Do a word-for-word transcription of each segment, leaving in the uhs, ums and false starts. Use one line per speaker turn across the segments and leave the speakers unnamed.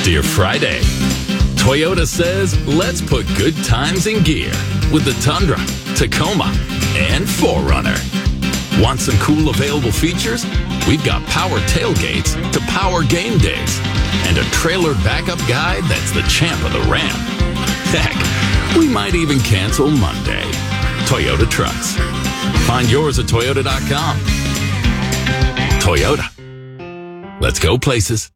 to your Friday. Toyota says, let's put good times in gear with the Tundra, Tacoma, and four runner. Want some cool available features? We've got power tailgates to power game days and a trailer backup guide that's the champ of the ramp. Heck, we might even cancel Monday. Toyota Trucks. Find yours at toyota dot com. Toyota. Let's go places.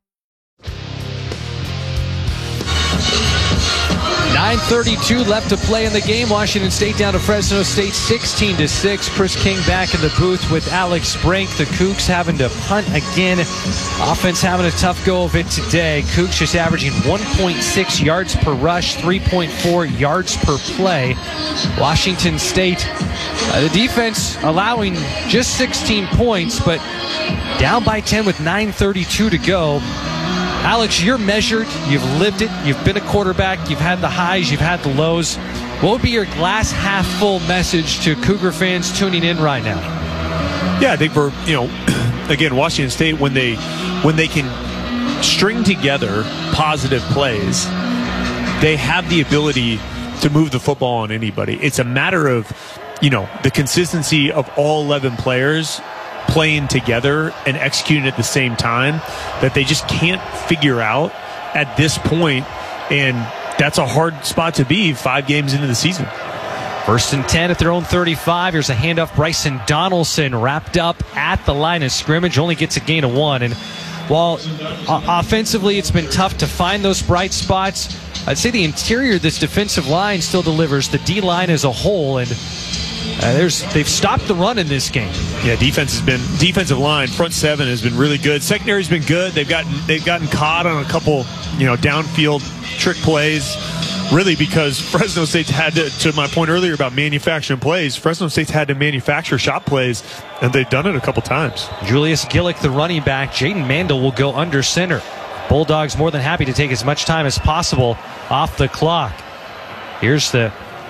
nine thirty-two left to play in the game. Washington State down to Fresno State sixteen to six. Chris King back in the booth with Alex Brink. The Cougs having to punt again. Offense having a tough go of it today. Cougs just averaging one point six yards per rush, three point four yards per play. Washington State, uh, the defense allowing just sixteen points, but down by ten with nine thirty-two to go. Alex, you're measured. You've lived it. You've been a quarterback. You've had the highs. You've had the lows. What would be your glass half full message to Cougar fans tuning in right now?
Yeah, I think we're, you know, again, Washington State, when they when they can string together positive plays, they have the ability to move the football on anybody. It's a matter of, you know, the consistency of all eleven players playing together and executing at the same time that they just can't figure out at this point, and that's a hard spot to be five games into the season.
First and ten at their own thirty-five. Here's a handoff. Bryson Donaldson wrapped up at the line of scrimmage, only gets a gain of one. And while uh, offensively it's been tough to find those bright spots, I'd say the interior of this defensive line still delivers. The D-line as a whole, and Uh, there's they've stopped the run in this game.
Yeah, defense has been defensive line, front seven has been really good. Secondary's been good. They've gotten they've gotten caught on a couple, you know, downfield trick plays. Really, because Fresno State's had to, to my point earlier about manufacturing plays, Fresno State's had to manufacture shot plays, and they've done it a couple times.
Julius Gillick, the running back. Jaden Mandel will go under center. Bulldogs more than happy to take as much time as possible off the clock. Here's the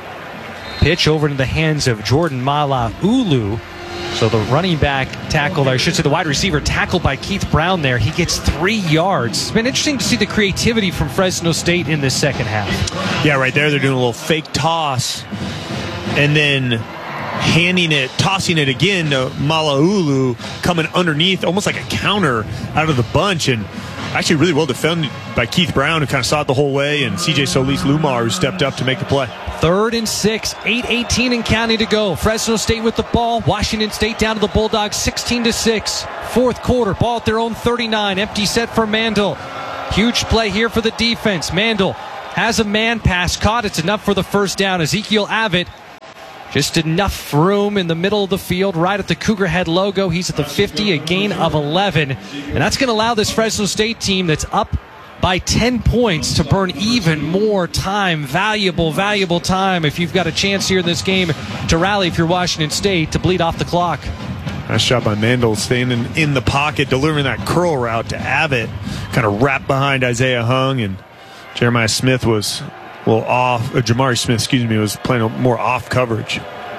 pitch over into the hands of Jordan Malaulu. So the running back tackle, or I should say the wide receiver tackled by Keith Brown there. He gets three yards. It's been interesting to see the creativity from Fresno State in this second half.
Yeah, right there they're doing a little fake toss and then handing it, tossing it again to Malaulu, coming underneath, almost like a counter out of the bunch, and actually really well defended by Keith Brown, who kind of saw it the whole way, and C J Solis-Lumar, who stepped up to make the play.
Third and six, eight eighteen and counting to go. Fresno State with the ball. Washington State down to the Bulldogs, sixteen to six. Fourth quarter, ball at their own thirty-nine. Empty set for Mandel. Huge play here for the defense. Mandel has a man pass caught. It's enough for the first down. Ezekiel Abbott, just enough room in the middle of the field, right at the Cougar Head logo. He's at the fifty, a gain of eleven. And that's going to allow this Fresno State team that's up by ten points to burn even more time. Valuable, valuable time if you've got a chance here in this game to rally if you're Washington State, to bleed off the clock.
Nice job by Mandel, standing in the pocket, delivering that curl route to Abbott. Kind of wrapped behind Isaiah Hung, and Jeremiah Smith was a little off. Uh, Jamari Smith, excuse me, was playing more off coverage.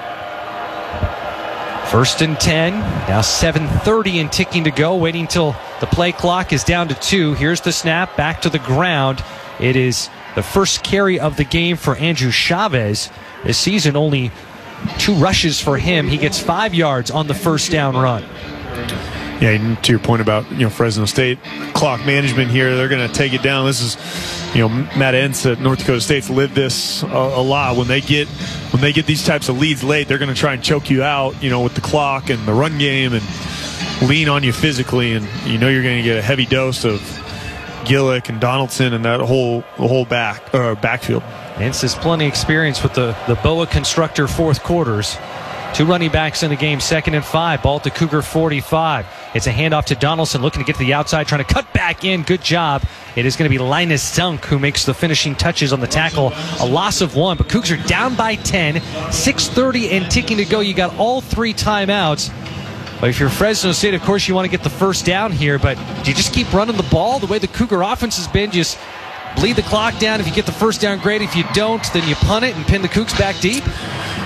First and ten, now seven thirty and ticking to go, waiting until the play clock is down to two. Here's the snap, back to the ground. It is the first carry of the game for Andrew Chavez. This season, only two rushes for him. He gets five yards on the first down run.
Yeah, and to your point about, you know, Fresno State clock management here, they're going to take it down. This is, you know, Matt Entz at North Dakota State's lived this a, a lot. When they get when they get these types of leads late, they're going to try and choke you out, you know, with the clock and the run game and lean on you physically, and you know you're going to get a heavy dose of Gillick and Donaldson and that whole the whole back uh, backfield.
Entz has plenty of experience with the the Boa Constructor fourth quarters. Two running backs in the game, second and five. Ball at the Cougar forty-five. It's a handoff to Donaldson, looking to get to the outside, trying to cut back in. Good job. It is going to be Linus Dunk who makes the finishing touches on the tackle. A loss of one, but Cougs are down by ten. six thirty and ticking to go. You got all three timeouts. But if you're Fresno State, of course, you want to get the first down here. But do you just keep running the ball the way the Cougar offense has been? Just bleed the clock down. If you get the first down, great. If you don't, then you punt it and pin the Cougs back deep.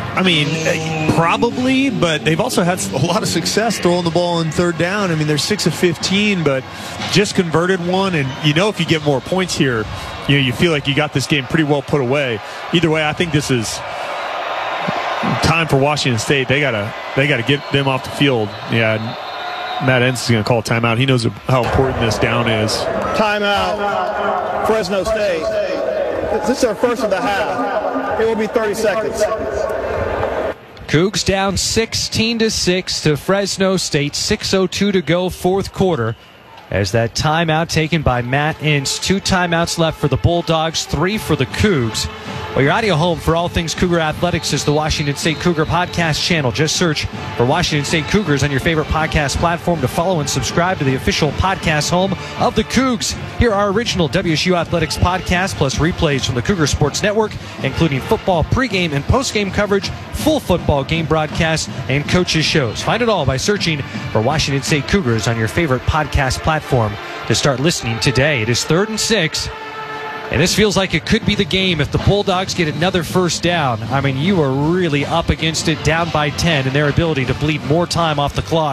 I mean, probably, but they've also had a lot of success throwing the ball on third down. I mean, they're six of fifteen, but just converted one. And, you know, if you get more points here, you know, you feel like you got this game pretty well put away. Either way, I think this is time for Washington State. They gotta, they gotta get them off the field. Yeah, Matt Entz is going to call a timeout. He knows how important this down is.
Timeout, Fresno State. This is our first of the half. It will be thirty seconds.
Cougs down sixteen to six to Fresno State. six oh two to go, fourth quarter. As that timeout taken by Matt Entz. Two timeouts left for the Bulldogs, three for the Cougs. Well, your audio home for all things Cougar Athletics is the Washington State Cougar Podcast channel. Just search for Washington State Cougars on your favorite podcast platform to follow and subscribe to the official podcast home of the Cougs. Here are original W S U Athletics podcasts plus replays from the Cougar Sports Network, including football pregame and postgame coverage, full football game broadcasts, and coaches' shows. Find it all by searching for Washington State Cougars on your favorite podcast platform to start listening today. It is third and six. And this feels like it could be the game if the Bulldogs get another first down. I mean, you are really up against it, down by ten, and their ability to bleed more time off the clock.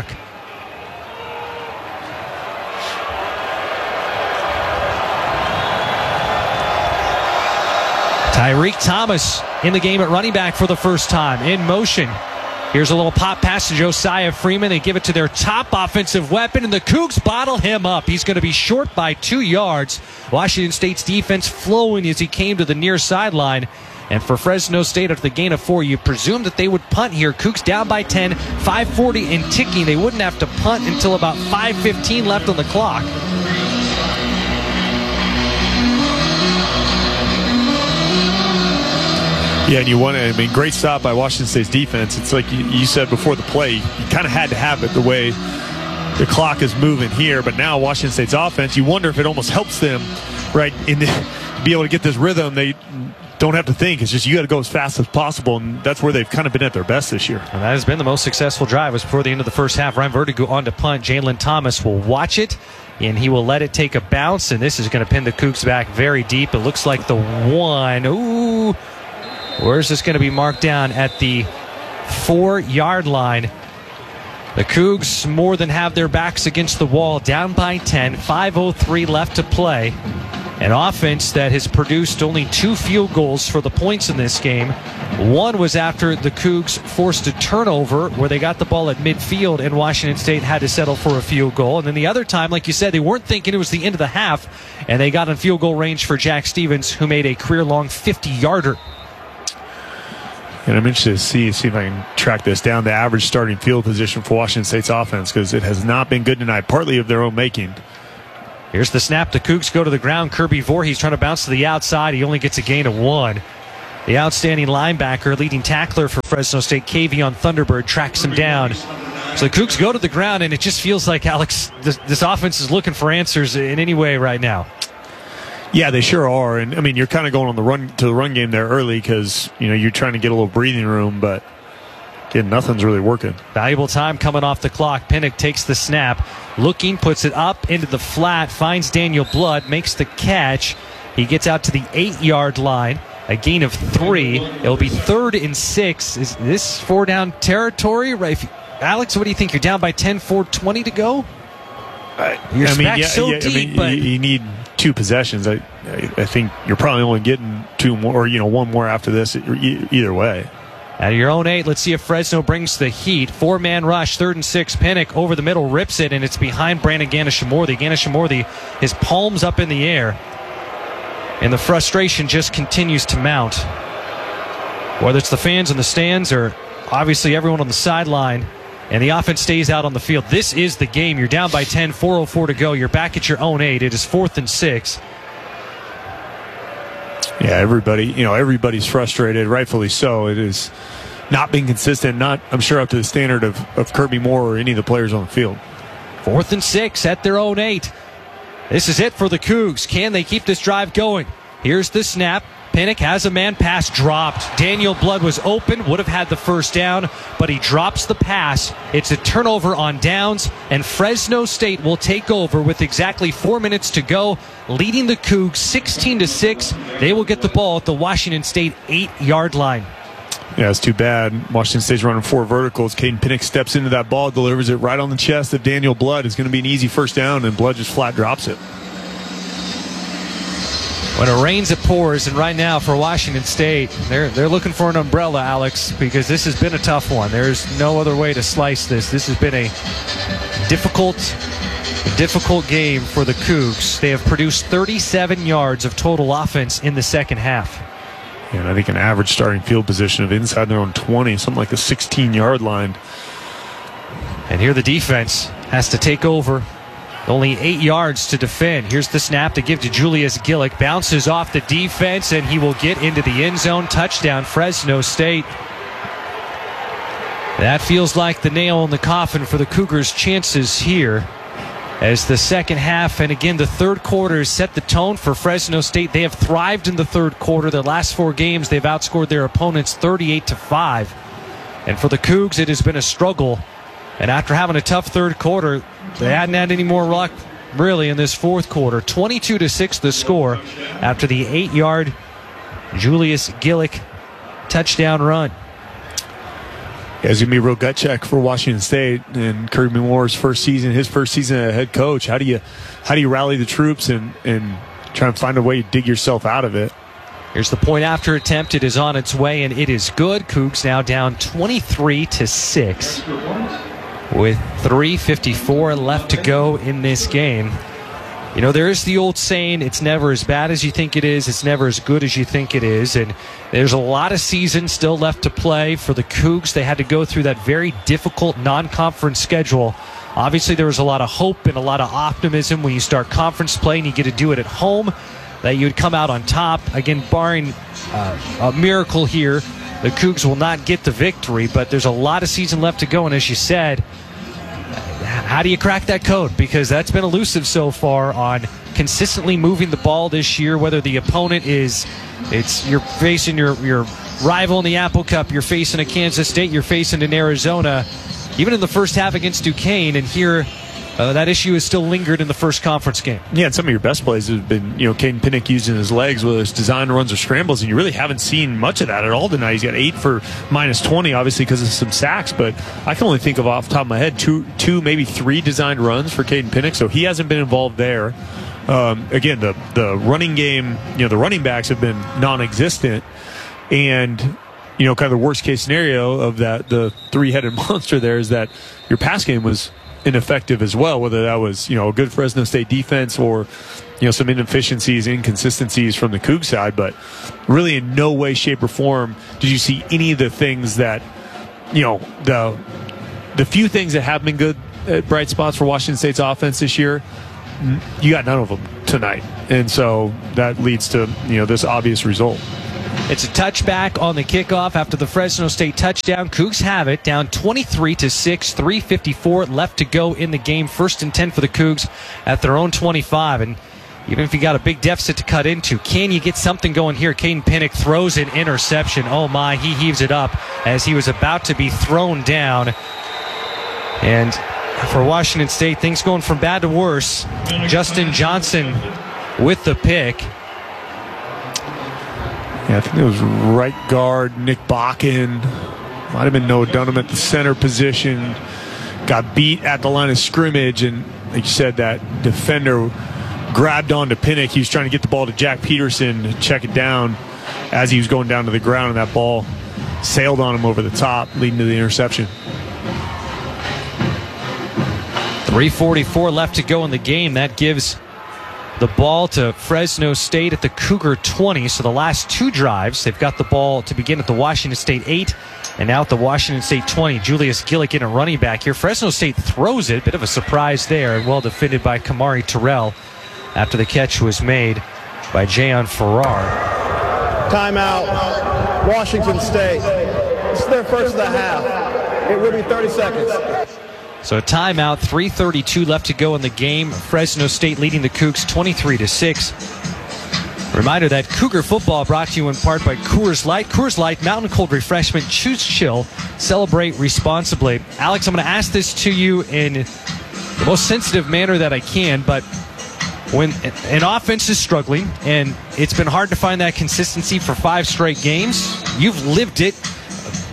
Tyreek Thomas in the game at running back for the first time, in motion. Here's a little pop pass to Josiah Freeman. They give it to their top offensive weapon, and the Cougs bottle him up. He's going to be short by two yards. Washington State's defense flowing as he came to the near sideline. And for Fresno State, after the gain of four, you presume that they would punt here. Cougs down by ten, five forty and ticking. They wouldn't have to punt until about five fifteen left on the clock.
Yeah, and you want to, I mean, great stop by Washington State's defense. It's like you, you said before the play, you kind of had to have it the way the clock is moving here. But now Washington State's offense, you wonder if it almost helps them, right, in the, be able to get this rhythm. They don't have to think. It's just you got to go as fast as possible, and that's where they've kind of been at their best this year.
And that has been the most successful drive. It was before the end of the first half. Ryan Vertigo on to punt. Jalen Thomas will watch it, and he will let it take a bounce, and this is going to pin the Cougs back very deep. It looks like the one. Ooh. Where is this going to be marked down? At the four-yard line. The Cougs more than have their backs against the wall, down by ten, five oh three left to play. An offense that has produced only two field goals for the points in this game. One was after the Cougs forced a turnover where they got the ball at midfield and Washington State had to settle for a field goal. And then the other time, like you said, they weren't thinking it was the end of the half, and they got in field goal range for Jack Stevens, who made a career-long fifty-yarder.
And I'm interested to see, see if I can track this down, the average starting field position for Washington State's offense, because it has not been good tonight, partly of their own making.
Here's the snap. The Cougs go to the ground. Kirby Voorhees trying to bounce to the outside. He only gets a gain of one. The outstanding linebacker, leading tackler for Fresno State, Kavion Thunderbird, tracks him down. So the Cougs go to the ground, and it just feels like, Alex, this, this offense is looking for answers in any way right now.
Yeah, they sure are. And, I mean, you're kind of going on the run to the run game there early because, you know, you're trying to get a little breathing room, but, again, nothing's really working.
Valuable time coming off the clock. Pinnock takes the snap, looking, puts it up into the flat, finds Daniel Blood, makes the catch. He gets out to the eight-yard line, a gain of three. It'll be third and six. Is this four-down territory? Right? Alex, what do you think? You're down by ten, four twenty to go?
Uh,
You're
I mean, yeah,
so
yeah,
deep,
I mean,
but
you, you need two possessions. I, I, I think you're probably only getting two more, or you know, one more after this. Either way.
Out of your own eight, let's see if Fresno brings the heat. Four-man rush, third and six. Pinnock over the middle, rips it, and it's behind Brandon Ganesha-Morthy. Ganesha-Morthy, his palms up in the air, and the frustration just continues to mount. Whether it's the fans in the stands or obviously everyone on the sideline, and the offense stays out on the field. This is the game. You're down by ten, four oh four to go. You're back at your own eight. It is fourth and six.
Yeah, everybody, you know, everybody's frustrated, rightfully so. It is not being consistent, not, I'm sure, up to the standard of, of Kirby Moore or any of the players on the field.
Fourth and six at their own eight. This is it for the Cougs. Can they keep this drive going? Here's the snap. Pinnock has a man, pass dropped. Daniel Blood was open, would have had the first down, but he drops the pass. It's a turnover on downs, and Fresno State will take over with exactly four minutes to go, leading the Cougs sixteen to six. They will get the ball at the Washington State eight-yard line.
Yeah, it's too bad. Washington State's running four verticals. Caden Pinnock steps into that ball, delivers it right on the chest of Daniel Blood. It's going to be an easy first down, and Blood just flat drops it.
When it rains, it pours, and right now for Washington State, they're they're looking for an umbrella, Alex, because this has been a tough one. There's no other way to slice this. This has been a difficult, difficult game for the Cougs. They have produced thirty-seven yards of total offense in the second half.
Yeah, and I think an average starting field position of inside their own twenty, something like the sixteen-yard line.
And here the defense has to take over. Only eight yards to defend. Here's the snap to give to Julius Gillick. Bounces off the defense, and he will get into the end zone. Touchdown, Fresno State. That feels like the nail in the coffin for the Cougars' chances here. As the second half, and again, the third quarter has set the tone for Fresno State. They have thrived in the third quarter. Their last four games, they've outscored their opponents thirty-eight to five. And for the Cougs, it has been a struggle. And after having a tough third quarter, they hadn't had any more luck, really, in this fourth quarter. twenty-two to six the score after the eight-yard Julius Gillick touchdown run.
Yeah, it's going to be a real gut check for Washington State and Kirby Moore's first season, his first season as head coach. How do you how do you rally the troops and, and try and find a way to dig yourself out of it?
Here's the point after attempt. It is on its way, and it is good. Cougs now down twenty-three to six. With three fifty-four left to go in this game. You know, there is the old saying, it's never as bad as you think it is, it's never as good as you think it is, and there's a lot of season still left to play for the Cougs. They had to go through that very difficult non-conference schedule. Obviously, there was a lot of hope and a lot of optimism when you start conference play and you get to do it at home, that you would come out on top. Again, barring uh, a miracle here, the Cougs will not get the victory, but there's a lot of season left to go, and as you said, how do you crack that code? Because that's been elusive so far on consistently moving the ball this year, whether the opponent is, it's you're facing your, your rival in the Apple Cup, you're facing a Kansas State, you're facing an Arizona, even in the first half against Duquesne, and here Uh, that issue has still lingered in the first conference game.
Yeah, and some of your best plays have been, you know, Caden Pinnock using his legs, whether it's design runs or scrambles, and you really haven't seen much of that at all tonight. He's got eight for minus twenty, obviously, because of some sacks, but I can only think of off the top of my head two, two maybe three designed runs for Caden Pinnock, so he hasn't been involved there. Um, again, the, the running game, you know, the running backs have been non-existent, and, you know, kind of the worst-case scenario of that, the three-headed monster there is that your pass game was ineffective as well, whether that was, you know, a good Fresno State defense or, you know, some inefficiencies, inconsistencies from the Coug side, but really in no way, shape, or form did you see any of the things that, you know, the the few things that have been good at bright spots for Washington State's offense this year, you got none of them tonight. And so that leads to, you know, this obvious result.
It's a touchback on the kickoff after the Fresno State touchdown. Cougs have it down twenty-three to six, three fifty-four left to go in the game. First and ten for the Cougs at their own twenty-five. And even if you got a big deficit to cut into, can you get something going here? Caden Pinnock throws an interception. Oh my, he heaves it up as he was about to be thrown down. And for Washington State, things going from bad to worse. Justin Johnson with the pick.
Yeah, I think it was right guard Nick Bakken. Might have been Noah Dunham at the center position. Got beat at the line of scrimmage, and like you said, that defender grabbed onto Pinnock. He was trying to get the ball to Jack Peterson to check it down as he was going down to the ground, and that ball sailed on him over the top, leading to the interception.
three forty-four left to go in the game. That gives the ball to Fresno State at the Cougar twenty. So the last two drives, they've got the ball to begin at the Washington State eight and now at the Washington State twenty. Julius Gillick in a running back here. Fresno State throws it. Bit of a surprise there, and well defended by Kamari Terrell after the catch was made by Jayon Farrar.
Timeout, Washington State. This is their first of the half. It will be thirty seconds.
So a timeout, three thirty-two left to go in the game. Fresno State leading the Cougs twenty-three to six. Reminder that Cougar football brought to you in part by Coors Light. Coors Light, mountain cold refreshment. Choose chill. Celebrate responsibly. Alex, I'm going to ask this to you in the most sensitive manner that I can, but when an offense is struggling and it's been hard to find that consistency for five straight games, you've lived it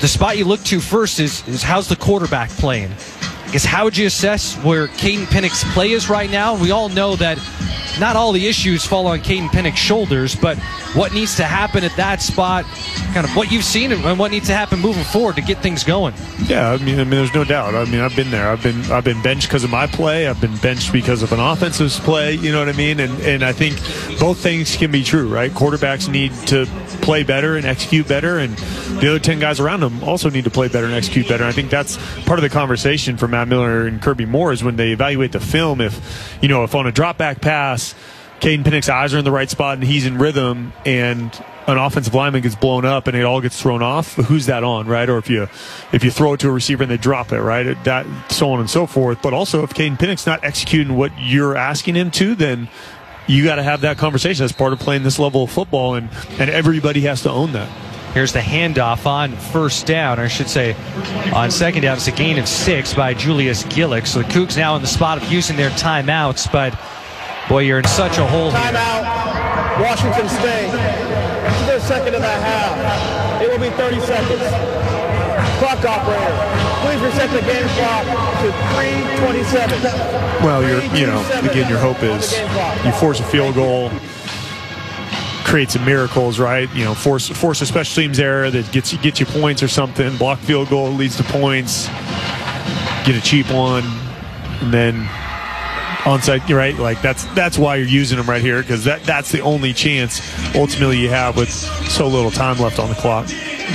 the spot you look to first is, is how's the quarterback playing? I guess how would you assess where Caden Pinnock's play is right now? We all know that not all the issues fall on Caden Pinnock's shoulders, but what needs to happen at that spot, kind of what you've seen and what needs to happen moving forward to get things going.
Yeah, I mean, I mean, there's no doubt. I mean, I've been there. I've been, I've been benched because of my play. I've been benched because of an offensive play. You know what I mean? And and I think both things can be true, right? Quarterbacks need to play better and execute better, and the other ten guys around them also need to play better and execute better. And I think that's part of the conversation for Matt Miller and Kirby Moore is when they evaluate the film. If you know, if on a drop back pass, Caden Pinnock's eyes are in the right spot and he's in rhythm, and an offensive lineman gets blown up and it all gets thrown off, who's that on, right? Or if you if you throw it to a receiver and they drop it, right? That, so on and so forth. But also if Caden Pinnock's not executing what you're asking him to, then you got to have that conversation. That's part of playing this level of football, and, and everybody has to own that.
Here's the handoff on first down, or I should say on second down. It's a gain of six by Julius Gillick. So the Cougs now in the spot of using their timeouts, but boy, you're in such a hole here.
Timeout, Washington State. This is their second and a half. It will be thirty seconds. Clock operator, please reset the game clock to three twenty-seven.
Well, you're, you know, again, your hope is you force a field goal, create some miracles, right? You know, force force a special teams error that gets you, gets you points or something. Block field goal leads to points. Get a cheap one, and then onside, right? Like that's that's why you're using them right here, because that that's the only chance ultimately you have with so little time left on the clock.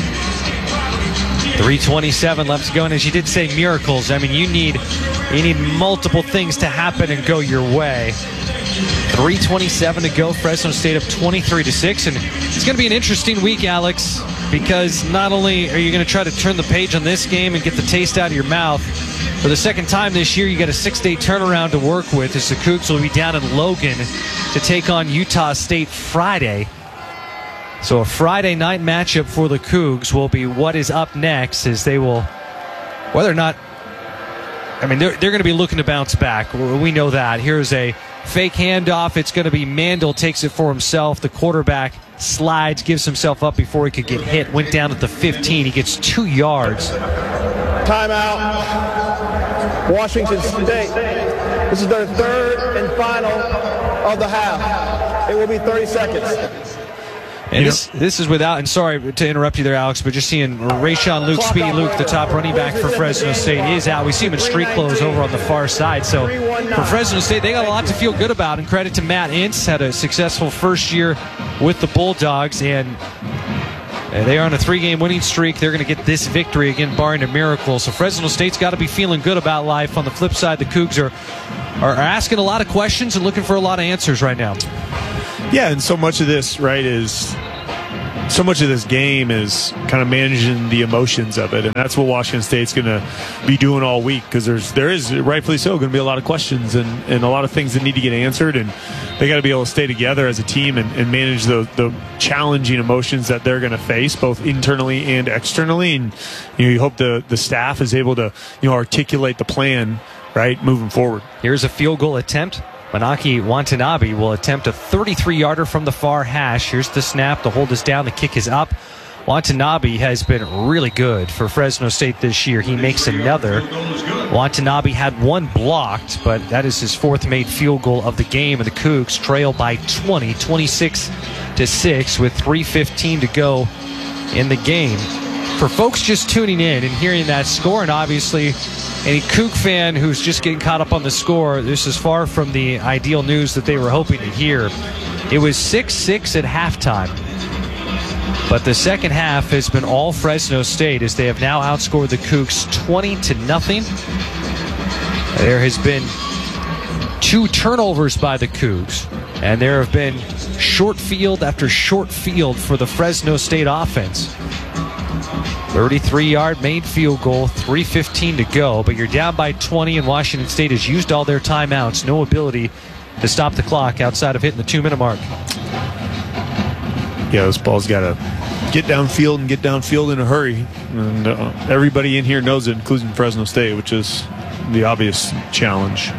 three twenty-seven left to go, and as you did say, miracles. I mean, you need you need multiple things to happen and go your way. three twenty-seven to go. Fresno State up twenty-three to six, and it's going to be an interesting week, Alex, because not only are you going to try to turn the page on this game and get the taste out of your mouth, for the second time this year, you got a six-day turnaround to work with as the Cougs will be down in Logan to take on Utah State Friday. So a Friday night matchup for the Cougs will be what is up next, as they will, whether or not, I mean, they're, they're going to be looking to bounce back. We know that. Here's a fake handoff. It's going to be Mandel takes it for himself. The quarterback slides, gives himself up before he could get hit. Went down at the fifteen. He gets two yards.
Timeout, Washington State. This is their third and final of the half. It will be thirty seconds.
And this, this is without, and sorry to interrupt you there, Alex, but just seeing Rayshon Luke, Speedy Luke, the top running back for Fresno State, is out. We see him in street clothes over on the far side. So for Fresno State, they got a lot to feel good about, and credit to Matt Ince. Had a successful first year with the Bulldogs, and they are on a three-game winning streak. They're going to get this victory, again, barring a miracle. So Fresno State's got to be feeling good about life. On the flip side, the Cougs are, are asking a lot of questions and looking for a lot of answers right now.
Yeah, and so much of this, right, is so much of this game is kind of managing the emotions of it, and that's what Washington State's going to be doing all week, because there's there is rightfully so going to be a lot of questions and, and a lot of things that need to get answered, and they got to be able to stay together as a team and, and manage the the challenging emotions that they're going to face both internally and externally. And you know, you hope the the staff is able to you know articulate the plan right moving forward.
Here's a field goal attempt. Manaki Watanabe will attempt a thirty-three-yarder from the far hash. Here's the snap. The hold is down. The kick is up. Watanabe has been really good for Fresno State this year. He makes another. Watanabe had one blocked, but that is his fourth made field goal of the game, and the Cougs trail by twenty, twenty-six to six with three fifteen to go in the game. For folks just tuning in and hearing that score, and obviously any Coug fan who's just getting caught up on the score, this is far from the ideal news that they were hoping to hear. It was six six at halftime. But the second half has been all Fresno State, as they have now outscored the Cougs twenty to nothing. There has been two turnovers by the Cougs, and there have been short field after short field for the Fresno State offense. thirty-three-yard made field goal, three fifteen to go, but you're down by twenty, and Washington State has used all their timeouts. No ability to stop the clock outside of hitting the two-minute mark.
Yeah, this ball's got to get downfield and get downfield in a hurry. And uh, everybody in here knows it, including Fresno State, which is the obvious challenge.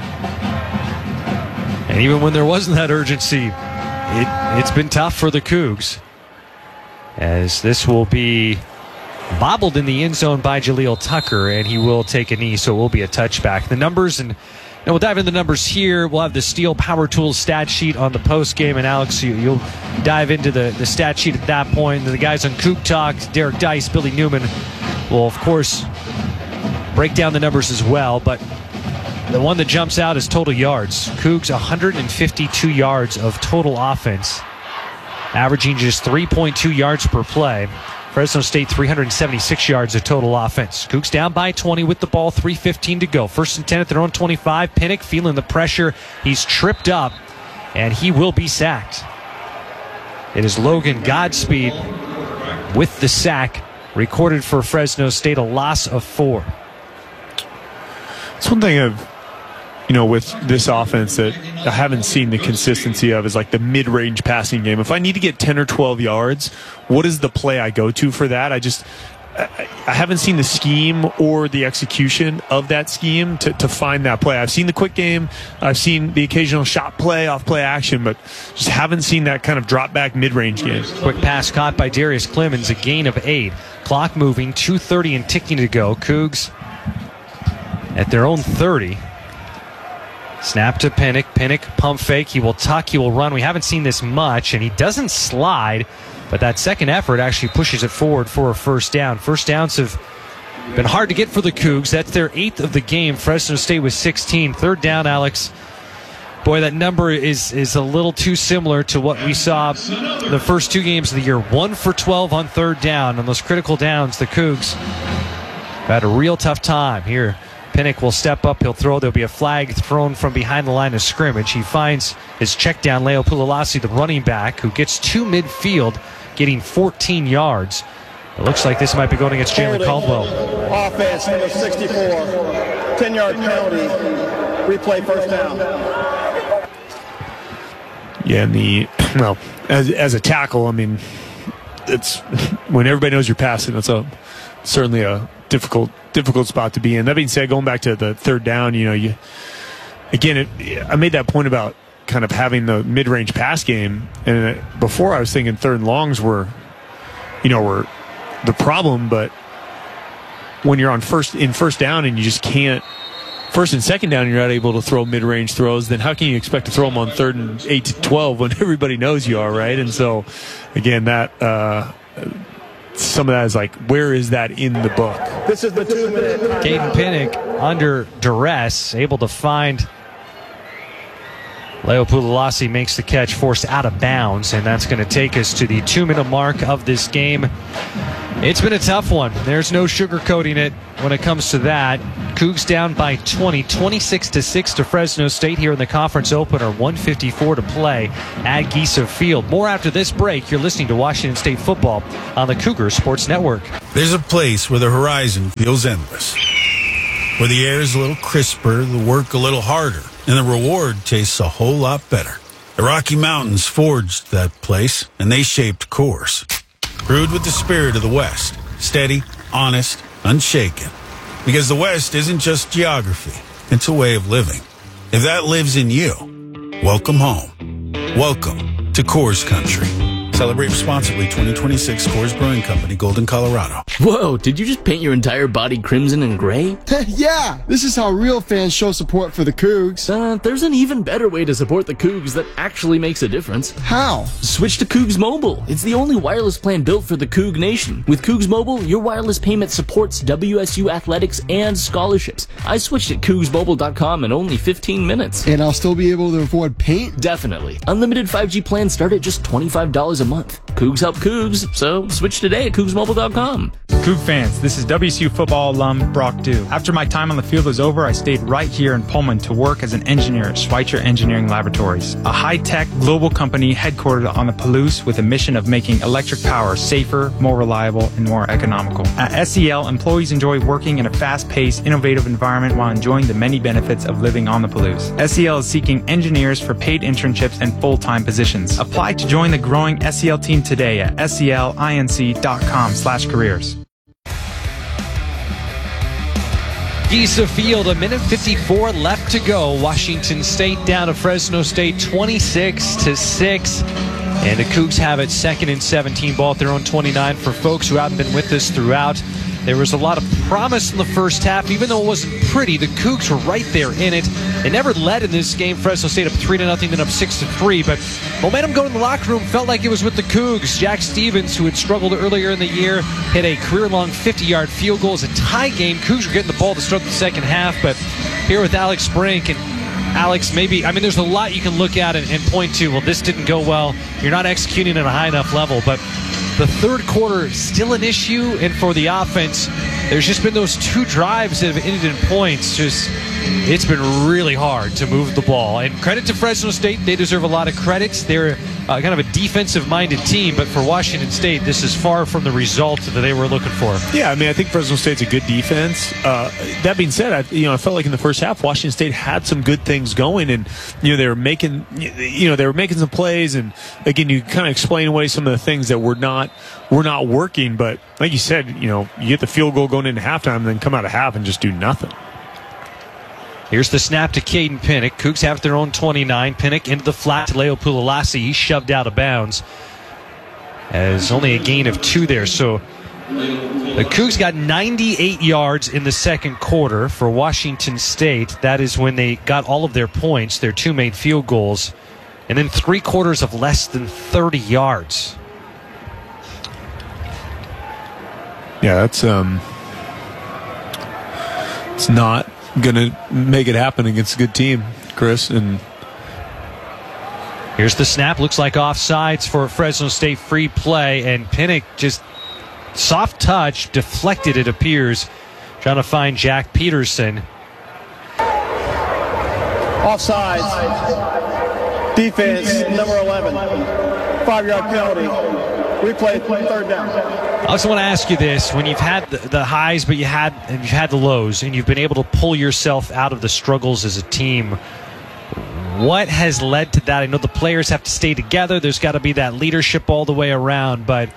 And even when there wasn't that urgency, it, it's been tough for the Cougs, as this will be bobbled in the end zone by Jaleel Tucker, and he will take a knee, so it will be a touchback. The numbers, and, and we'll dive into the numbers here. We'll have the Steel Power Tools stat sheet on the post game, and Alex, you, you'll dive into the, the stat sheet at that point. And the guys on Kook Talk, Derek Dice, Billy Newman, will, of course, break down the numbers as well, but the one that jumps out is total yards. Cougs, one hundred fifty-two yards of total offense, averaging just three point two yards per play. Fresno State, three hundred seventy-six yards of total offense. Cougs down by twenty with the ball, three fifteen to go. First and ten at their own twenty-five. Pinnock feeling the pressure. He's tripped up, and he will be sacked. It is Logan Godspeed with the sack, recorded for Fresno State, a loss of four.
It's one thing I've, you know, with this offense that I haven't seen the consistency of is like the mid-range passing game. If I need to get ten or twelve yards, what is the play I go to for that? I just, I, I haven't seen the scheme or the execution of that scheme to, to find that play. I've seen the quick game. I've seen the occasional shot play, off-play action, but just haven't seen that kind of drop-back mid-range game.
Quick pass caught by Darius Clemens, a gain of eight. Clock moving, two thirty and ticking to go. Cougs at their own thirty. Snap to Pinnock. Pinnock, pump fake. He will tuck. He will run. We haven't seen this much, and he doesn't slide, but that second effort actually pushes it forward for a first down. First downs have been hard to get for the Cougs. That's their eighth of the game. Fresno State was sixteen. Third down, Alex. Boy, that number is, is a little too similar to what we saw the first two games of the year. One for twelve on third down. On those critical downs, the Cougs had a real tough time here. Pinnock will step up, he'll throw. There'll be a flag thrown from behind the line of scrimmage. He finds his check down, Leo Pulalasi, the running back, who gets to midfield, getting fourteen yards. It looks like this might be going against Jalen Caldwell.
Offense, number sixty-four. ten-yard penalty. Replay first down.
Yeah, and the, well, as, as a tackle, I mean, it's when everybody knows you're passing, it's a certainly a difficult difficult spot to be in. That being said, going back to the third down, you know, you again, it, I made that point about kind of having the mid-range pass game, and it, before I was thinking third and longs were, you know, were the problem, but when you're on first in first down and you just can't, first and second down, you're not able to throw mid-range throws, then how can you expect to throw them on third and eight to twelve when everybody knows you are, right? And so, again, that uh, some of that is like, where is that in the book?
This is the two-minute.
Caden Pinnock under duress, able to find Leo Pulalasi, makes the catch, forced out of bounds, and that's going to take us to the two-minute mark of this game. It's been a tough one. There's no sugarcoating it when it comes to that. Cougs down by twenty, twenty-six to six to Fresno State here in the conference opener. one fifty-four to play at Giesa Field. More after this break. You're listening to Washington State football on the Cougar Sports Network.
There's a place where the horizon feels endless, where the air is a little crisper, the work a little harder, and the reward tastes a whole lot better. The Rocky Mountains forged that place, and they shaped Coors. Brewed with the spirit of the West, steady, honest, unshaken. Because the West isn't just geography, it's a way of living. If that lives in you, welcome home. Welcome to Coors Country. Celebrate responsibly. Twenty twenty-six Coors Brewing Company, Golden, Colorado.
Whoa, did you just paint your entire body crimson and gray?
Yeah, this is how real fans show support for the Cougs.
Uh, there's an even better way to support the Cougs that actually makes a difference.
How?
Switch to Cougs Mobile. It's the only wireless plan built for the Coug Nation. With Cougs Mobile, your wireless payment supports W S U athletics and scholarships. I switched at Cougs Mobile dot com in only fifteen minutes.
And I'll still be able to afford paint?
Definitely. Unlimited five G plans start at just twenty-five dollars a month. Cougs help Cougs, so switch today at Cougs Mobile dot com.
Coug fans, this is W S U football alum Brock Dew. After my time on the field was over, I stayed right here in Pullman to work as an engineer at Schweitzer Engineering Laboratories, a high-tech global company headquartered on the Palouse with a mission of making electric power safer, more reliable, and more economical. At S E L, employees enjoy working in a fast-paced, innovative environment while enjoying the many benefits of living on the Palouse. S E L is seeking engineers for paid internships and full-time positions. Apply to join the growing S E L team today at S E L inc dot com slash careers.
Giesa Field, a minute fifty-four left to go. Washington State down to Fresno State, twenty-six to six. And the Cougs have it second and seventeen, ball at their own twenty-nine. For folks who haven't been with us throughout, there was a lot of promise in the first half. Even though it wasn't pretty, the Cougs were right there in it. They never led in this game. Fresno State up three to nothing, then up six to three. But momentum going in the locker room felt like it was with the Cougs. Jack Stevens, who had struggled earlier in the year, hit a career-long fifty-yard field goal. It was a tie game. Cougs were getting the ball to start the second half. But here with Alex Brink, and Alex, maybe, I mean, there's a lot you can look at and, and point to. Well, this didn't go well. You're not executing at a high enough level. But the third quarter, still an issue. And for the offense, there's just been those two drives that have ended in points. Just, it's been really hard to move the ball. And credit to Fresno State. They deserve a lot of credit. They're uh, kind of a defensive-minded team. But for Washington State, this is far from the result that they were looking for.
Yeah, I mean, I think Fresno State's a good defense. Uh, that being said, I, you know, I felt like in the first half, Washington State had some good things going, and you know, they were making, you know, they were making some plays. And again, you kind of explain away some of the things that were not were not working. But like you said, you know, you get the field goal going into halftime, and then come out of half and just do nothing.
Here's the snap to Caden Pinnock. Cougs have their own twenty-nine. Pinnock into the flat to Leo Pulalasi. He's shoved out of bounds. As only a gain of two there. So the Cougs got ninety-eight yards in the second quarter. For Washington State, that is when they got all of their points, their two made field goals, and then three quarters of less than thirty yards.
Yeah, that's um, it's not going to make it happen against a good team, Chris. And
here's the snap. Looks like offsides for Fresno State, free play, and Pinnock just soft touch, deflected it appears, trying to find Jack Peterson.
Offsides. Defense, number eleven. Five-yard penalty. Replay, third down.
I also want to ask you this. When you've had the, the highs, but you had and you've had the lows, and you've been able to pull yourself out of the struggles as a team, what has led to that? I know the players have to stay together. There's got to be that leadership all the way around, but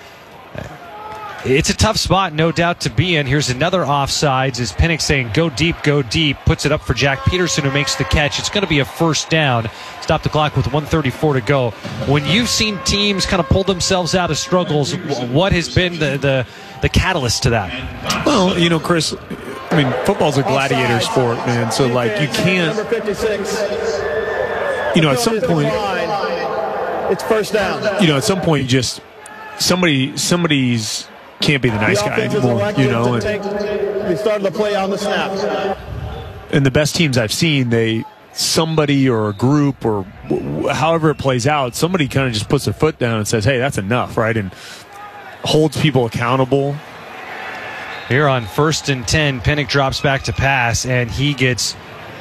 it's a tough spot, no doubt, to be in. Here's another offsides as Pinnock saying, go deep, go deep. Puts it up for Jack Peterson, who makes the catch. It's going to be a first down. Stop the clock with one thirty-four to go. When you've seen teams kind of pull themselves out of struggles, what has been the, the, the catalyst to that?
Well, you know, Chris, I mean, football's a gladiator sport, man. So, like, you can't, you know, at some point,
it's first down.
You know, at some point, you just, somebody, somebody's, can't be the nice guy anymore, you know. And
they started the play on the snap.
And the best teams I've seen, they somebody or a group or w- however it plays out, somebody kind of just puts their foot down and says, "Hey, that's enough," right? And holds people accountable.
Here on first and ten, Pinnock drops back to pass, and he gets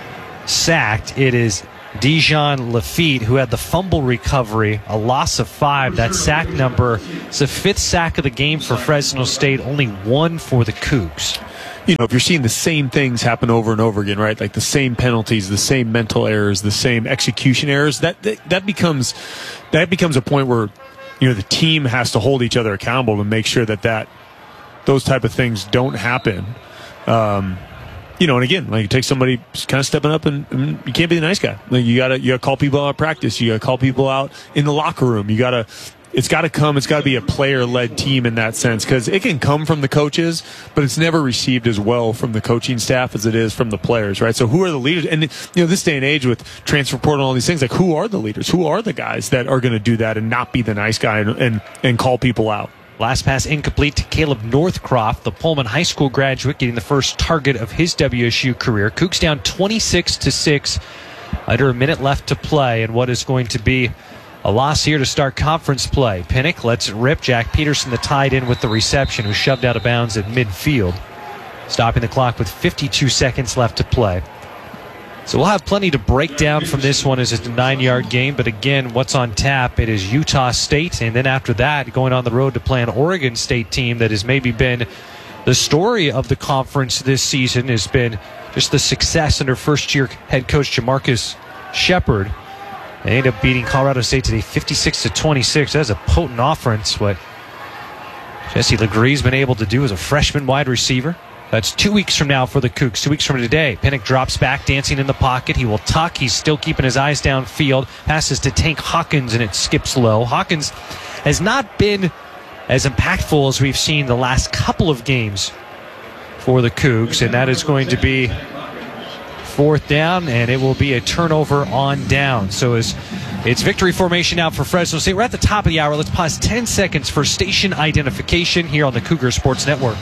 sacked. It is Dijon Lafitte, who had the fumble recovery, a loss of five. That sack number is the fifth sack of the game for Fresno State, only one for the Cougs.
You know, if you're seeing the same things happen over and over again, right? Like the same penalties, the same mental errors, the same execution errors, that that, that becomes that becomes a point where, you know, the team has to hold each other accountable to make sure that, that those type of things don't happen. Um, You know, and again, like, it takes somebody kind of stepping up, and, and you can't be the nice guy. Like, you gotta, you gotta call people out at practice. You gotta call people out in the locker room. You gotta, it's gotta come. It's gotta be a player-led team in that sense, because it can come from the coaches, but it's never received as well from the coaching staff as it is from the players, right? So, who are the leaders? And you know, this day and age with transfer portal and all these things, like, who are the leaders? Who are the guys that are going to do that and not be the nice guy and and, and call people out?
Last pass incomplete to Caleb Northcroft, the Pullman High School graduate, getting the first target of his W S U career. Cougs down twenty-six to six, under a minute left to play, and what is going to be a loss here to start conference play. Pinnock lets it rip. Jack Peterson, the tight end, with the reception, who shoved out of bounds at midfield, stopping the clock with fifty-two seconds left to play. So we'll have plenty to break down from this one as it's a nine-yard game. But again, what's on tap? It is Utah State. And then after that, going on the road to play an Oregon State team that has maybe been the story of the conference this season, has been just the success under first-year head coach Jamarcus Shepard. They end up beating Colorado State today fifty-six to twenty-six. That's a potent offense. What Jesse Legree's been able to do as a freshman wide receiver. That's two weeks from now for the Cougs. Two weeks from today. Pinnock drops back, dancing in the pocket. He will tuck. He's still keeping his eyes downfield. Passes to Tank Hawkins, and it skips low. Hawkins has not been as impactful as we've seen the last couple of games for the Cougs, and that is going to be fourth down, and it will be a turnover on down. So as it's victory formation now for Fresno State. We're at the top of the hour. Let's pause ten seconds for station identification here on the Cougar Sports Network.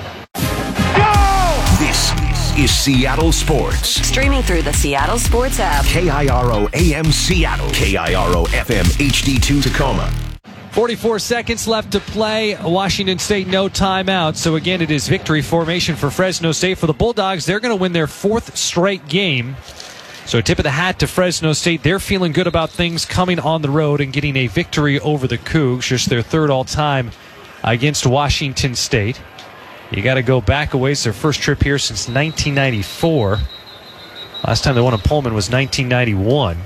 This is Seattle Sports.
Streaming through the Seattle Sports app.
K I R O A M Seattle. K I R O F M H D two Tacoma.
forty-four seconds left to play. Washington State, no timeout. So again, it is victory formation for Fresno State. For the Bulldogs, they're going to win their fourth straight game. So tip of the hat to Fresno State. They're feeling good about things coming on the road and getting a victory over the Cougs. Just their third all-time against Washington State. You got to go back a ways. Their first trip here since nineteen ninety-four. Last time they won in Pullman was nineteen ninety-one.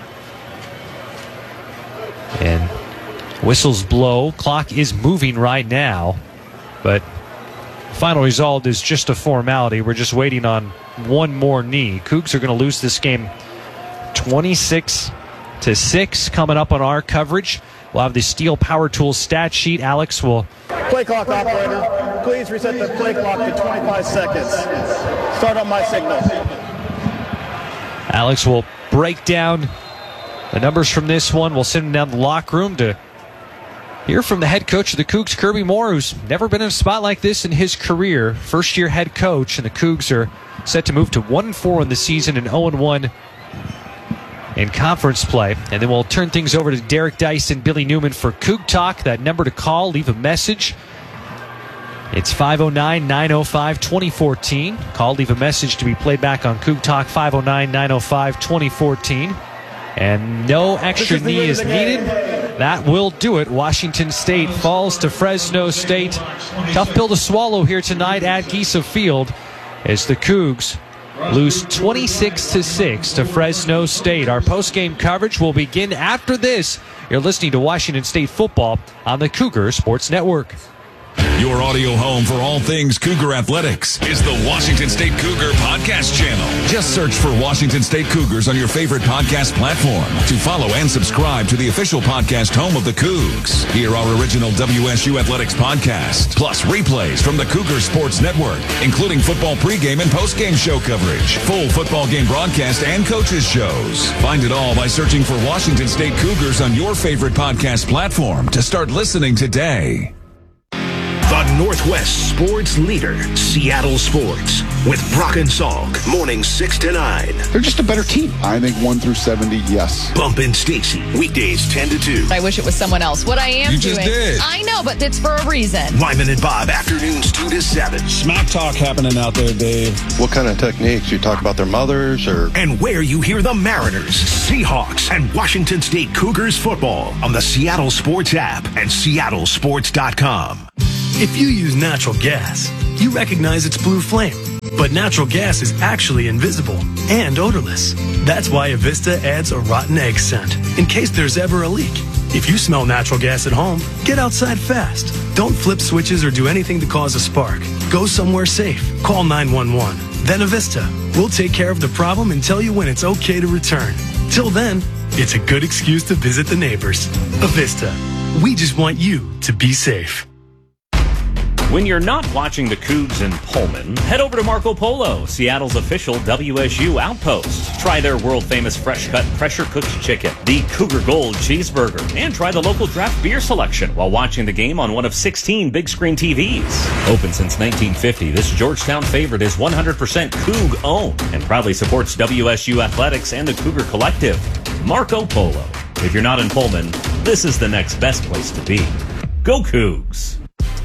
And whistles blow. Clock is moving right now. But final result is just a formality. We're just waiting on one more knee. Cougs are going to lose this game twenty-six to six. Coming up on our coverage, we'll have the Steel Power Tools stat sheet. Alex will...
Play clock operator, please reset the play clock to twenty-five seconds. Start on my signal.
Alex will break down the numbers from this one. We'll send him down the locker room to hear from the head coach of the Cougs, Kirby Moore, who's never been in a spot like this in his career. First year head coach, and the Cougs are set to move to one and four in the season and oh and one in conference play. And then we'll turn things over to Derek Dice and Billy Newman for Coug Talk. That number to call, leave a message. It's five oh nine, nine oh five, two oh one four. Call, leave a message to be played back on Coug Talk, five oh nine, nine oh five, two oh one four. And no extra knee is needed. That will do it. Washington State falls to Fresno State. Tough pill to swallow here tonight at Giesa Field as the Cougs lose twenty-six to six to Fresno State. Our post-game coverage will begin after this. You're listening to Washington State football on the Cougar Sports Network.
Your audio home for all things Cougar athletics is the Washington State Cougar Podcast Channel. Just search for Washington State Cougars on your favorite podcast platform to follow and subscribe to the official podcast home of the Cougs. Hear our original W S U Athletics podcast, plus replays from the Cougar Sports Network, including football pregame and postgame show coverage, full football game broadcast, and coaches shows. Find it all by searching for Washington State Cougars on your favorite podcast platform to start listening today.
The Northwest sports leader, Seattle Sports, with Brock and Salk, mornings six to nine.
They're just a better team. I think one through seventy, yes.
Bump and Stacy, weekdays ten to two.
I wish it was someone else. What I am
you
doing.
Just did.
I know, but it's for a reason.
Wyman and Bob, afternoons two to seven.
Smack talk happening out there, Dave.
What kind of techniques? You talk about their mothers or...
And where you hear the Mariners, Seahawks, and Washington State Cougars football on the Seattle Sports app and seattle sports dot com.
If you use natural gas, you recognize its blue flame. But natural gas is actually invisible and odorless. That's why Avista adds a rotten egg scent in case there's ever a leak. If you smell natural gas at home, get outside fast. Don't flip switches or do anything to cause a spark. Go somewhere safe. Call nine one one. Then Avista. We'll take care of the problem and tell you when it's okay to return. Till then, it's a good excuse to visit the neighbors. Avista. We just want you to be safe.
When you're not watching the Cougs in Pullman, head over to Marco Polo, Seattle's official W S U outpost. Try their world-famous fresh-cut, pressure-cooked chicken, the Cougar Gold cheeseburger, and try the local draft beer selection while watching the game on one of sixteen big-screen T Vs. Open since nineteen fifty, this Georgetown favorite is one hundred percent Coug-owned and proudly supports W S U Athletics and the Cougar Collective. Marco Polo. If you're not in Pullman, this is the next best place to be. Go Cougs!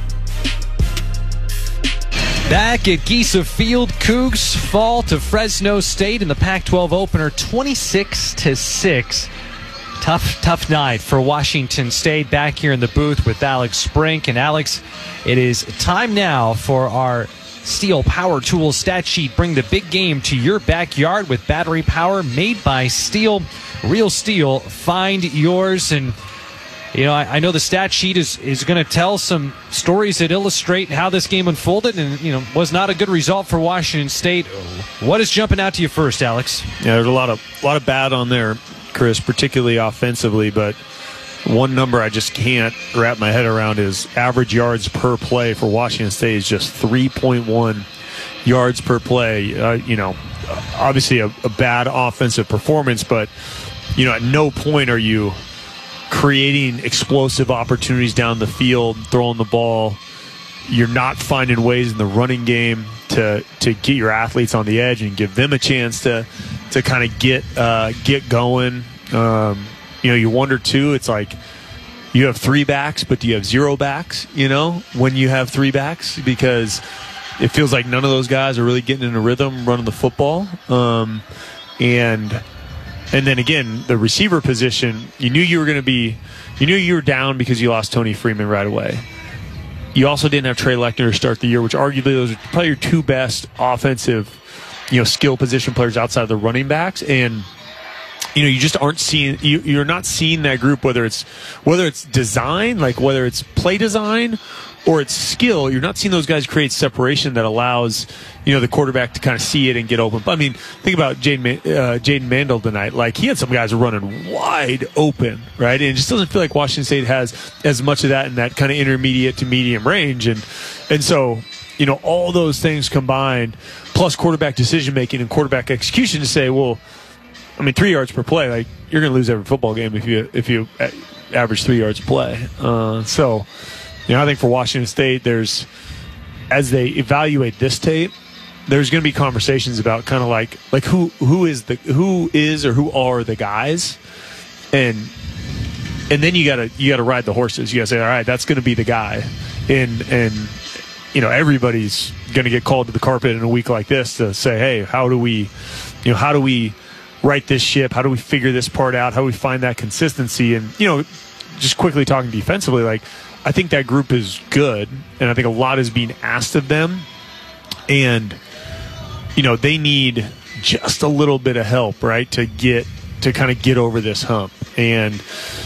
Back at Giesa Field, Cougs fall to Fresno State in the Pac twelve opener, twenty-six to six. Tough, tough night for Washington State. Back here in the booth with Alex Sprink. And Alex, it is time now for our Steel Power Tools stat sheet. Bring the big game to your backyard with battery power made by Steel. Real steel. Find yours. And you know, I, I know the stat sheet is, is going to tell some stories that illustrate how this game unfolded and, you know, was not a good result for Washington State. What is jumping out to you first, Alex?
Yeah, there's a lot of, a lot of bad on there, Chris, particularly offensively, but one number I just can't wrap my head around is average yards per play for Washington State is just three point one yards per play. Uh, you know, obviously a, a bad offensive performance, but, you know, at no point are you creating explosive opportunities down the field, throwing the ball. You're not finding ways in the running game to to get your athletes on the edge and give them a chance to to kind of get uh, get going. Um, you know, you wonder too. It's like you have three backs, but do you have zero backs? You know, when you have three backs, because it feels like none of those guys are really getting in a rhythm running the football. Um, and and then again, the receiver position. You knew you were going to be. You knew you were down because you lost Tony Freeman right away. You also didn't have Trey Lechner to start the year, which arguably those are probably your two best offensive, you know, skill position players outside of the running backs. And, you know, you just aren't seeing, you, you're not seeing that group, whether it's, whether it's design, like whether it's play design or it's skill, you're not seeing those guys create separation that allows, you know, the quarterback to kind of see it and get open. I mean, think about Jaden uh, Jaden Mandel tonight. Like, he had some guys running wide open, right? And it just doesn't feel like Washington State has as much of that in that kind of intermediate to medium range. And and so, you know, all those things combined, plus quarterback decision-making and quarterback execution to say, well, I mean, three yards per play, like, you're going to lose every football game if you if you average three yards a play. Uh, so, you know, I think for Washington State, there's, as they evaluate this tape, there's going to be conversations about kind of like like who who is the who is or who are the guys, and and then you gotta you gotta ride the horses. You gotta say, all right, that's going to be the guy, and and you know, everybody's going to get called to the carpet in a week like this to say, hey, how do we, you know, how do we right this ship? How do we figure this part out? How do we find that consistency? And, you know, just quickly talking defensively, like, I think that group is good, and I think a lot is being asked of them. And, you know, they need just a little bit of help, right, to get to kind of get over this hump. And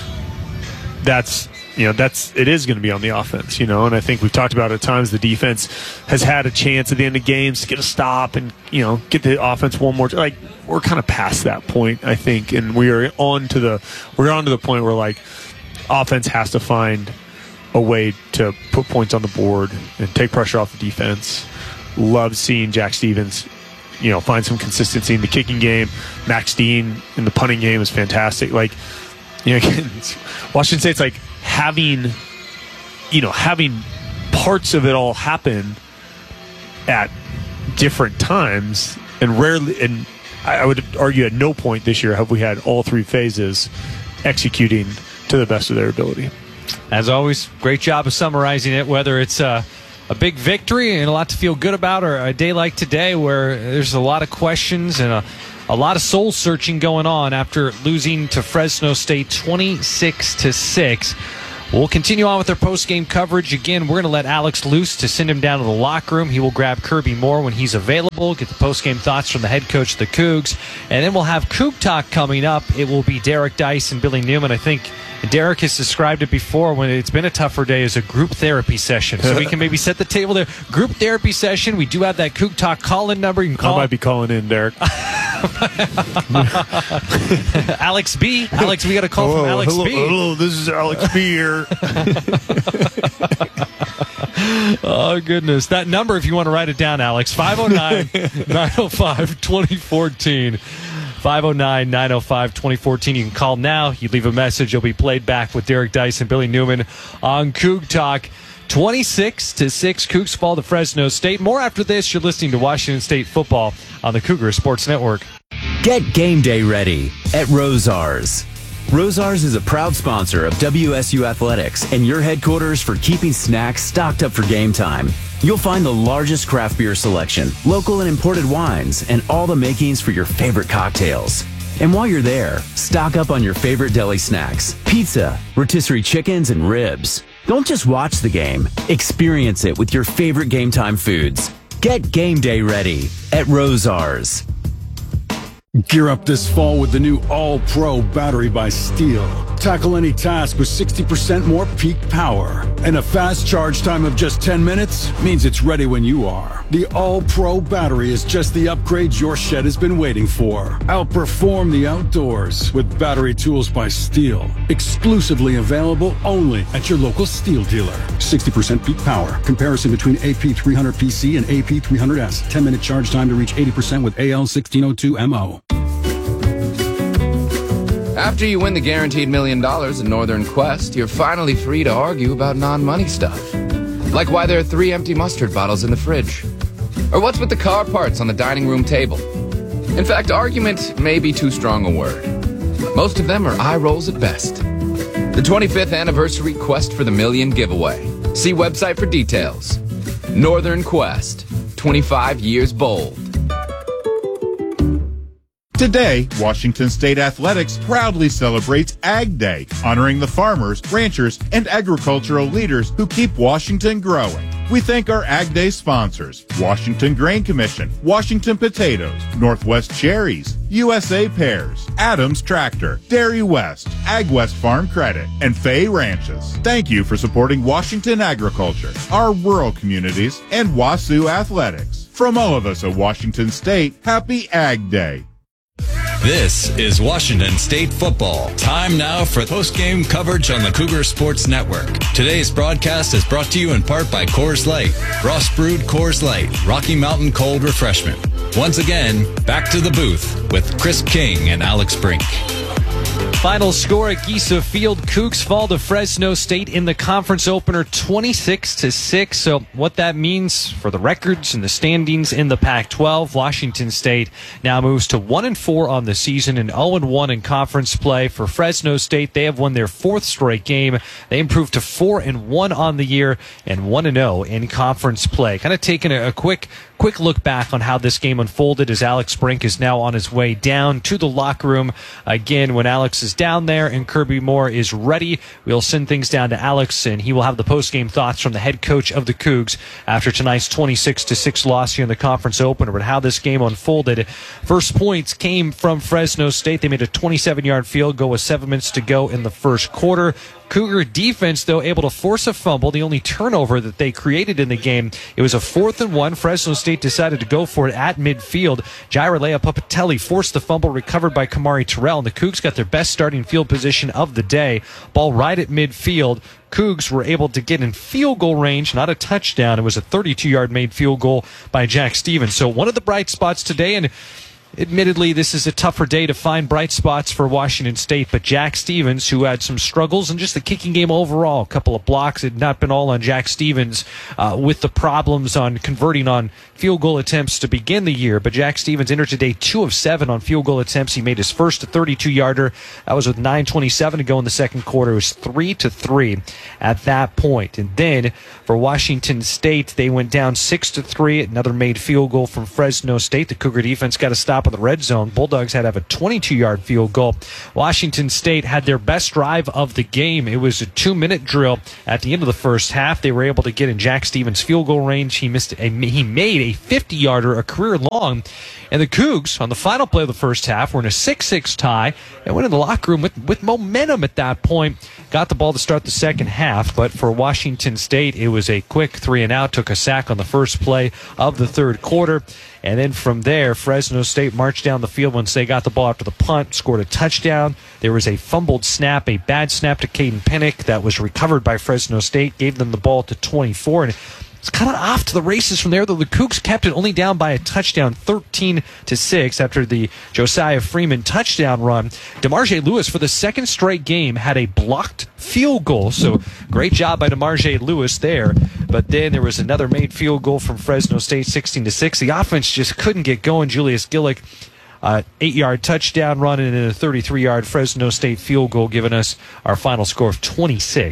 that's, you know, that's it is going to be on the offense, you know. And I think we've talked about at times the defense has had a chance at the end of games to get a stop and, you know, get the offense one more. Like, we're kind of past that point, I think, and we are on to the we're on to the point where, like, offense has to find a way to put points on the board and take pressure off the defense. Love seeing Jack Stevens, you know, find some consistency in the kicking game. Max Dean in the punting game is fantastic. Like, you know, again, Washington State's like having, you know, having parts of it all happen at different times, and rarely, and I would argue at no point this year have we had all three phases executing to the best of their ability.
As always, great job of summarizing it, whether it's uh, a big victory and a lot to feel good about, or a day like today where there's a lot of questions and a, a lot of soul searching going on after losing to Fresno State twenty-six to six. We'll continue on with our post-game coverage. Again, we're going to let Alex loose to send him down to the locker room. He will grab Kirby Moore when he's available, get the post-game thoughts from the head coach of the Cougs. And then we'll have Coug Talk coming up. It will be Derek Dice and Billy Newman. I think Derek has described it before when it's been a tougher day as a group therapy session. So we can maybe set the table there. Group therapy session. We do have that Coug Talk call-in number. You can call.
I might be calling in, Derek.
Alex B. Alex, we got a call
hello,
from Alex
hello,
B.
Hello, this is Alex B here.
Oh, goodness. That number, if you want to write it down, Alex, five oh nine, nine oh five, two oh one four. five oh nine, nine oh five, two oh one four. You can call now. You leave a message. You'll be played back with Derek Dice and Billy Newman on Coug Talk. twenty-six to six, Cougs fall to Fresno State. More after this. You're listening to Washington State football on the Cougar Sports Network.
Get game day ready at Rosars. Rosars is a proud sponsor of W S U Athletics and your headquarters for keeping snacks stocked up for game time. You'll find the largest craft beer selection, local and imported wines, and all the makings for your favorite cocktails. And while you're there, stock up on your favorite deli snacks, pizza, rotisserie chickens, and ribs. Don't just watch the game, experience it with your favorite game time foods. Get game day ready at Rosars.
Gear up this fall with the new All-Pro battery by Steel.
Tackle any task with sixty percent more peak power. And a fast charge time of just ten minutes means it's ready when you are. The All-Pro battery is just the upgrade your shed has been waiting for. Outperform the outdoors with battery tools by Steel. Exclusively available only at your local Steel dealer. sixty percent peak power. Comparison between A P three hundred P C and A P three hundred S. ten minute charge time to reach eighty percent with A L sixteen oh two M O.
After you win the guaranteed million dollars in Northern Quest, you're finally free to argue about non-money stuff. Like why there are three empty mustard bottles in the fridge. Or what's with the car parts on the dining room table. In fact, argument may be too strong a word. Most of them are eye rolls at best. The twenty-fifth anniversary Quest for the Million giveaway. See website for details. Northern Quest, twenty-five years bold.
Today, Washington State Athletics proudly celebrates Ag Day, honoring the farmers, ranchers, and agricultural leaders who keep Washington growing. We thank our Ag Day sponsors, Washington Grain Commission, Washington Potatoes, Northwest Cherries, U S A Pears, Adams Tractor, Dairy West, Ag West Farm Credit, and Fay Ranches. Thank you for supporting Washington agriculture, our rural communities, and WASU athletics. From all of us at Washington State, happy Ag Day.
This is Washington State football. Time now for post-game coverage on the Cougar Sports Network. Today's broadcast is brought to you in part by Coors Light. Frost Brewed Coors Light, Rocky Mountain Cold Refreshment. Once again, back to the booth with Chris King and Alex Brink.
Final score at Giesa Field. Cougs fall to Fresno State in the conference opener twenty-six to six. So what that means for the records and the standings in the Pac twelve, Washington State now moves to one and four on the season and oh and one in conference play. For Fresno State, they have won their fourth straight game. They improved to four and one on the year and one and oh in conference play. Kind of taking a, a quick quick look back on how this game unfolded as Alex Brink is now on his way down to the locker room. Again, when Alex is down there and Kirby Moore is ready, we'll send things down to Alex and he will have the post-game thoughts from the head coach of the Cougs after tonight's twenty-six to six loss here in the conference opener. But how this game unfolded, first points came from Fresno State. They made a twenty-seven-yard field goal with seven minutes to go in the first quarter. Cougar defense, though, able to force a fumble, the only turnover that they created in the game. It was a fourth and one. Fresno State decided to go for it at midfield. Jairalea Papatelli forced the fumble, recovered by Kamari Terrell, and the Cougs got their best starting field position of the day. Ball right at midfield. Cougs were able to get in field goal range, not a touchdown. It was a thirty-two-yard made field goal by Jack Stevens. So one of the bright spots today, and admittedly, this is a tougher day to find bright spots for Washington State, but Jack Stevens, who had some struggles in just the kicking game overall, a couple of blocks, had not been all on Jack Stevens uh, with the problems on converting on field goal attempts to begin the year. But Jack Stevens entered today two of seven on field goal attempts. He made his first thirty-two-yarder. That was with nine twenty-seven to go in the second quarter. It was three to three at that point. And then for Washington State, they went down six to three. Another made field goal from Fresno State. The Cougar defense got a stop in the red zone. Bulldogs had to have a twenty-two-yard field goal. Washington State had their best drive of the game. It was a two-minute drill at the end of the first half. They were able to get in Jack Stevens' field goal range. He missed a, he made a fifty-yarder, a career long. And the Cougs, on the final play of the first half, were in a six six tie and went in the locker room with, with momentum at that point. Got the ball to start the second half, but for Washington State, it was a quick three and out. Took a sack on the first play of the third quarter. And then from there, Fresno State marched down the field once they got the ball after the punt, scored a touchdown. There was a fumbled snap, a bad snap to Caden Pennick that was recovered by Fresno State, gave them the ball to twenty-four. And it's kind of off to the races from there, though the Cougs kept it only down by a touchdown, thirteen to six, after the Josiah Freeman touchdown run. DeMarge Lewis, for the second straight game, had a blocked field goal, so great job by DeMarge Lewis there. But then there was another made field goal from Fresno State, sixteen to six. The offense just couldn't get going. Julius Gillick, uh, eight-yard touchdown run and then a thirty-three-yard Fresno State field goal, giving us our final score of twenty-six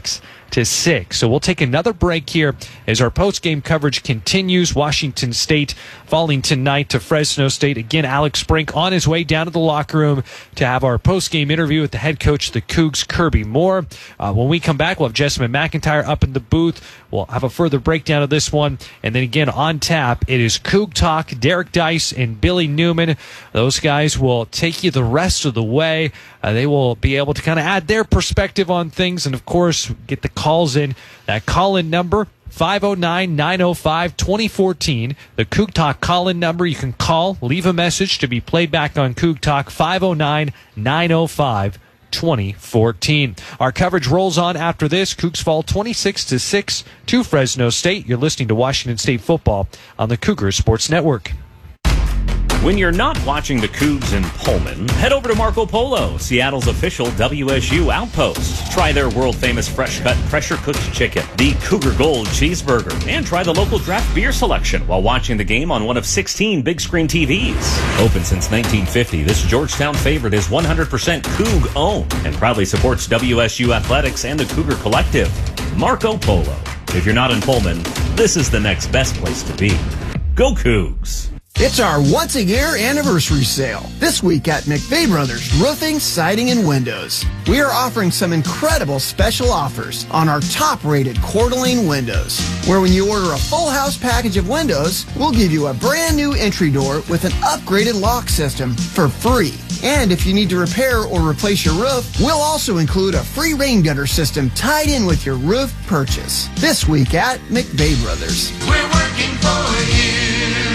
to six. So we'll take another break here as our post-game coverage continues. Washington State falling tonight to Fresno State. Again, Alex Brink on his way down to the locker room to have our post-game interview with the head coach of the Cougs, Kirby Moore. Uh, when we come back, we'll have Jessamine McIntyre up in the booth. We'll have a further breakdown of this one. And then again, on tap, it is Coug Talk. Derek Dice and Billy Newman. Those guys will take you the rest of the way. Uh, they will be able to kind of add their perspective on things and, of course, get the calls in. That call-in number, five oh nine, nine oh five, two oh one four. The Coug Talk call-in number. You can call, leave a message to be played back on Coug Talk, five oh nine, nine oh five, twenty fourteen. Our coverage rolls on after this. Cougs fall twenty-six to six to Fresno State. You're listening to Washington State football on the Cougar Sports Network.
When you're not watching the Cougs in Pullman, head over to Marco Polo, Seattle's official W S U outpost. Try their world-famous fresh-cut, pressure-cooked chicken, the Cougar Gold cheeseburger, and try the local draft beer selection while watching the game on one of sixteen big-screen T Vs. Open since nineteen fifty, this Georgetown favorite is one hundred percent Coug-owned and proudly supports W S U Athletics and the Cougar Collective. Marco Polo. If you're not in Pullman, this is the next best place to be. Go Cougs!
It's our once-a-year anniversary sale. This week at McVeigh Brothers Roofing, Siding, and Windows. We are offering some incredible special offers on our top-rated Coeur d'Alene windows, where when you order a full house package of windows, we'll give you a brand new entry door with an upgraded lock system for free. And if you need to repair or replace your roof, we'll also include a free rain gutter system tied in with your roof purchase. This week at McVeigh Brothers.
We're working for you.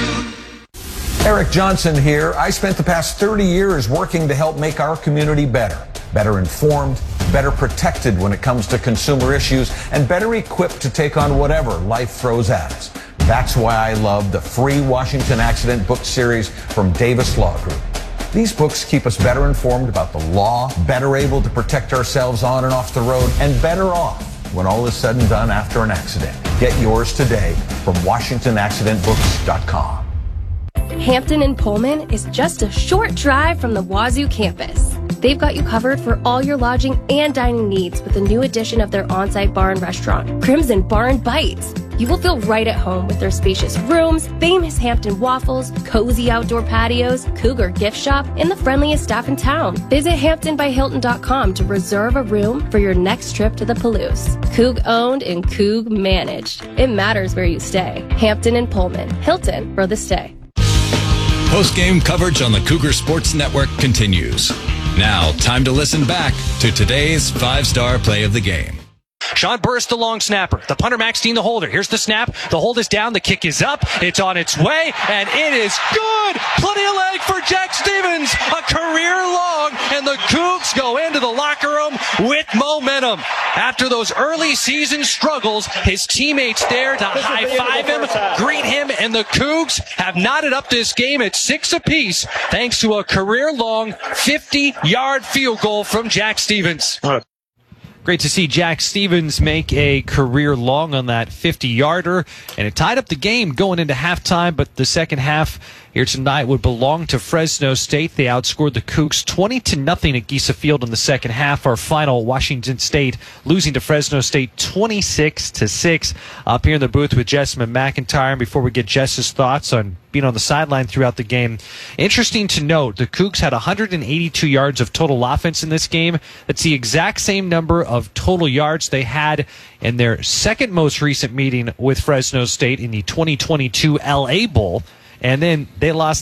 Eric Johnson here. I spent the past thirty years working to help make our community better. Better informed, better protected when it comes to consumer issues, and better equipped to take on whatever life throws at us. That's why I love the free Washington Accident book series from Davis Law Group. These books keep us better informed about the law, better able to protect ourselves on and off the road, and better off when all is said and done after an accident. Get yours today from Washington Accident Books dot com.
Hampton and Pullman is just a short drive from the Wazoo campus. They've got you covered for all your lodging and dining needs with a new addition of their on-site bar and restaurant, Crimson Bar and Bites. You will feel right at home with their spacious rooms, famous Hampton waffles, cozy outdoor patios, Cougar gift shop, and the friendliest staff in town. Visit Hampton by Hilton dot com to reserve a room for your next trip to the Palouse. Coug owned and Coug managed. It matters where you stay. Hampton and Pullman. Hilton for the stay.
Post-game coverage on the Cougar Sports Network continues. Now, time to listen back to today's five-star play of the game.
Sean Burst, the long snapper. The punter, Maxine, the holder. Here's the snap. The hold is down. The kick is up. It's on its way, and it is good. Plenty of leg for Jack Stevens. A career long, and the Cougs go into the locker room with momentum. After those early season struggles, his teammates there to high-five him, greet him, and the Cougs have knotted up this game at six apiece thanks to a career-long fifty-yard field goal from Jack Stevens. Great to see Jack Stevens make a career long on that fifty-yarder, and it tied up the game going into halftime, but the second half here tonight would belong to Fresno State. They outscored the Cougs twenty to nothing at Giesa Field in the second half. Our final, Washington State losing to Fresno State twenty-six to six. Up here in the booth with Jessamine McIntyre. And before we get Jess's thoughts on being on the sideline throughout the game, interesting to note, the Cougs had one hundred eighty-two yards of total offense in this game. That's the exact same number of total yards they had in their second most recent meeting with Fresno State in the twenty twenty-two L A Bowl. And then they lost